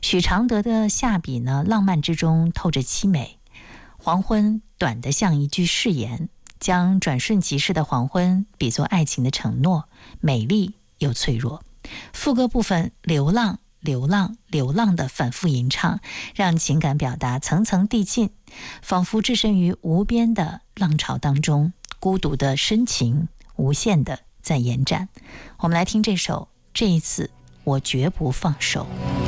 许常德的下笔呢，浪漫之中透着凄美。黄昏短得像一句誓言，将转瞬即逝的黄昏比作爱情的承诺，美丽又脆弱。副歌部分流浪流浪流浪的反复吟唱，让情感表达层层递进，仿佛置身于无边的浪潮当中，孤独的深情无限的在延展。我们来听这首《这一次我绝不放手》。